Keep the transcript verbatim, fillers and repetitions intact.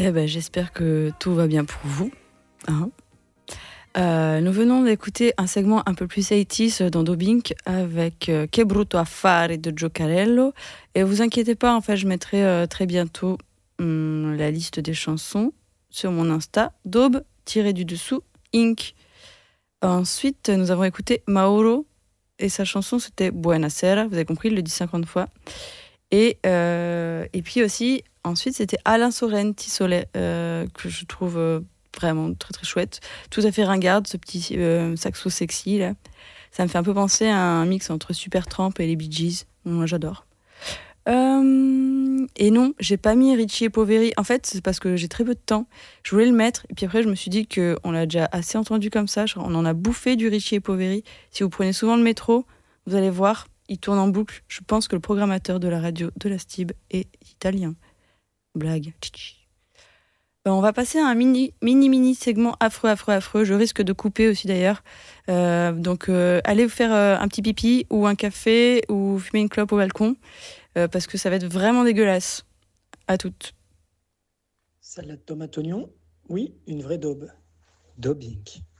Eh ben, j'espère que tout va bien pour vous. Hein. Euh, nous venons d'écouter un segment un peu plus eighties dans Dobink avec euh, Che brutto affare de Giocarello. Et vous inquiétez pas, en fait, je mettrai euh, très bientôt hum, la liste des chansons sur mon Insta, daube tiré du dessous, Inc. Ensuite, nous avons écouté Mauro et sa chanson c'était Buonasera, vous avez compris, il le dit cinquante fois. Et, euh, et puis aussi, ensuite, c'était Alain Sorrenti Soleil, euh, que je trouve euh, vraiment très très chouette. Tout à fait ringarde, ce petit euh, saxo sexy là. Ça me fait un peu penser à un mix entre Supertramp et les Bee Gees. Moi, j'adore. Euh, et non, j'ai pas mis Richie et Poveri. En fait, c'est parce que j'ai très peu de temps. Je voulais le mettre, et puis après, je me suis dit qu'on l'a déjà assez entendu comme ça. Genre, on en a bouffé du Richie et Poveri. Si vous prenez souvent le métro, vous allez voir, il tourne en boucle. Je pense que le programmateur de la radio de la Stib est italien. Blague. Tchichi. Euh, On va passer à un mini, mini, mini segment affreux, affreux, affreux. Je risque de couper aussi d'ailleurs. Euh, donc, euh, allez vous faire euh, un petit pipi ou un café ou fumer une clope au balcon. Euh, parce que ça va être vraiment dégueulasse. À toutes. Salade tomate oignon, oui, une vraie daube. Daubing.